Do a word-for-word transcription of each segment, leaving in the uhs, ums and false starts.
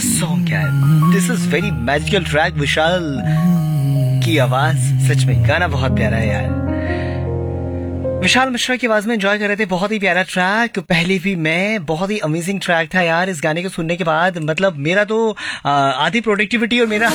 This song क्या है, this is very magical track. विशाल की आवाज, सच में गाना बहुत प्यारा है यार। विशाल मिश्रा की आवाज में एंजॉय कर रहे थे, बहुत ही प्यारा ट्रैक। पहले भी मैं, बहुत ही अमेजिंग ट्रैक था यार। इस गाने को सुनने के बाद मतलब मेरा तो आधी प्रोडक्टिविटी और मेरा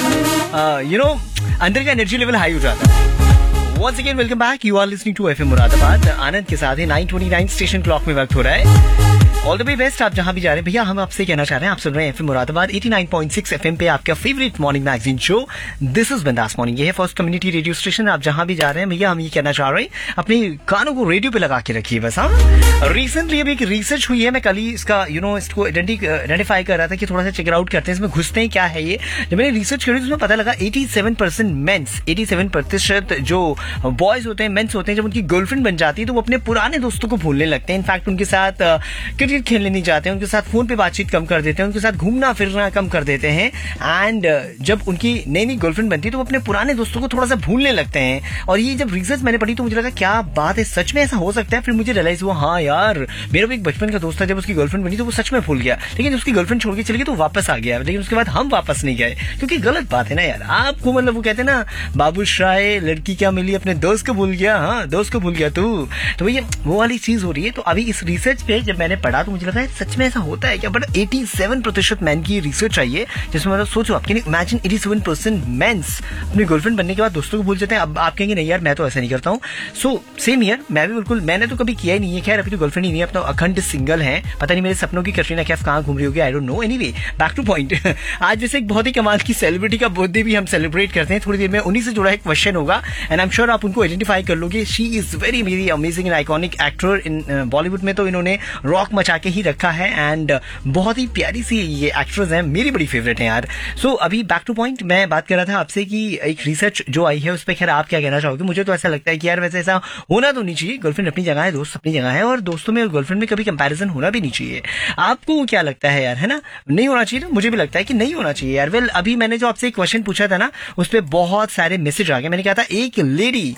यू नो अंदर का एनर्जी लेवल हाई हो जाता है। Once again, welcome back. You are listening to F M Moradabad. आनंद के साथ है nine twenty nine station clock में वक्त हो रहा है। ऑल द वे बेस्ट आप जहां भी जा रहे हैं भैया। हम आपसे कहना चाह रहे हैं, आप सुन रहे हैं F M Moradabad eighty nine point six FM पे, आपका favourite morning magazine show this is बिंदास मॉर्निंग। ये है फर्स्ट कम्युनिटी रेडियो स्टेशन। आप जहां भी जा रहे हैं भैया, हम ये कहना चाह रहे हैं, अपने कानों को रेडियो पे लगा के रखिए बस। हाँ, रिसेंटली अभी एक रिसर्च हुई है, मैं कल ही इसका यू नो इसको आइडेंटिफाई कर रहा था कि थोड़ा सा चेक आउट करते हैं, इसमें घुसते हैं क्या है ये। जब मैंने रिसर्च करी तो उसमें पता लगा eighty seven percent mains, eighty seven प्रतिशत जो बॉयज होते हैं, मेंस होते हैं, जब उनकी गर्लफ्रेंड बन जाती है तो वो अपने पुराने दोस्तों को भूलने लगते हैं। इनफैक्ट उनके साथ क्रिकेट खेलने नहीं जाते हैं, उनके साथ फोन पे बातचीत कम कर देते हैं, उनके साथ घूमना फिरना कम कर देते हैं। एंड जब उनकी नई नई गर्लफ्रेंड बनती है तो वो अपने पुराने दोस्तों को थोड़ा सा भूलने लगते हैं। और ये जब रिसर्च मैंने पढ़ी तो मुझे लगा क्या बात है, सच में ऐसा हो सकता है। फिर मुझे रियलाइज हुआ, हाँ यार, मेरा भी एक बचपन का दोस्त था, जब उसकी गर्लफ्रेंड बनी तो वो सच में भूल गया, लेकिन जब उसकी गर्लफ्रेंड छोड़ के चली गई तो वापस आ गया। लेकिन उसके बाद हम वापस नहीं गए, क्योंकि गलत बात है ना यार। आपको मतलब वो कहते हैं ना, बाबू शाह लड़की क्या मिली, अपने दोस्त को भूल गया। हाँ, दोस्त को भूल गया तू, तो भैया वो वाली चीज हो रही है। तो अभी इस रिसर्च पे जब मैंने पढ़ा तो मुझे लगा सच में ऐसा होता है क्या। बट एटी सेवन प्रतिशत मैन की रिसर्च आई है, जिसमें मतलब सोचो आप, can imagine eighty seven percent mains अपनी गर्लफ्रेंड बनने के बाद दोस्तों को भूल जाते हैं। अब आप कहेंगे नहीं यार, मैं तो ऐसा नहीं करता हूँ। सो सेम ईयर, मैं भी बिल्कुल, मैंने तो कभी किया ही नहीं है। खैर अभी तो गर्लफ्रेंड ही नहीं है, अपना अखंड सिंगल है। पता नहीं मेरे सपनों की कटरीना कैफ कहाँ घूम रही होगी, I don't know. Anyway, back two point. आज वैसे एक बहुत ही कमाल की सेलिब्रिटी का बर्थडे भी हम सेलिब्रेट करते हैं। थोड़ी देर में उन्हीं से जुड़ा एक क्वेश्चन होगा एंड आई एम श्योर आप उनको आइडेंटिफाई कर लोगे। She is very very amazing and iconic actor in Bollywood में, तो इन्होंने रॉक मचा के ही रखा है एंड बहुत ही प्यारी सी ये एक्ट्रेस है, मेरी बड़ी फेवरेट है यार। सो so, अभी बैक टू पॉइंट, मैं बात कर रहा था आपसे कि एक रिसर्च जो आई है उस पर खैर आप क्या कहना चाहोगे। मुझे तो ऐसा लगता है कि यार वैसे ऐसा होना तो नहीं चाहिए। गर्लफ्रेंड अपनी जगह है, दोस्त अपनी जगह है, और दोस्तों में और गर्लफ्रेंड में कभी कंपैरिजन होना भी नहीं चाहिए। आपको क्या लगता है यार, है ना, नहीं होना चाहिए ना। मुझे भी लगता है कि नहीं होना चाहिए यार। वेल, अभी मैंने जो आपसे एक क्वेश्चन पूछा था ना, उस पर बहुत सारे मैसेज आ गए। मैंने कहा था एक लेडी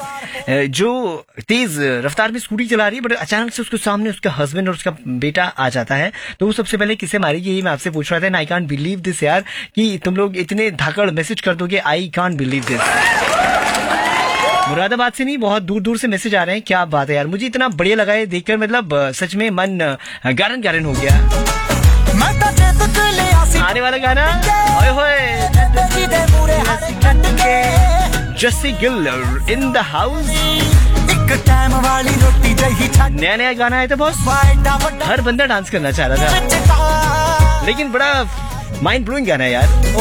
जो तेज रफ्तार में स्कूटी चला रही है, बट अचानक से उसके सामने उसका हस्बैंड और उसका बेटा आ जाता है, तो वो सबसे पहले किसे मारेगी, ये मैं आपसे पूछ रहा था। आई कांट बिलीव दिस यार, कि तुम लोग इतने धाकड़ मैसेज कर दोगे। I can't believe this. Moradabad से नहीं, बहुत दूर दूर से मैसेज आ रहे हैं। क्या बात है यार, मुझे इतना बढ़िया लगा है देखकर, मतलब सच में मन गारन गारन हो गया। आने वाला गाना ओए होए, Jassi Gill in the house. नया नया गाना है तो बॉस, हर बंदा डांस करना चाह रहा था, लेकिन बड़ा माइंड ब्लोइंग गाना है यार।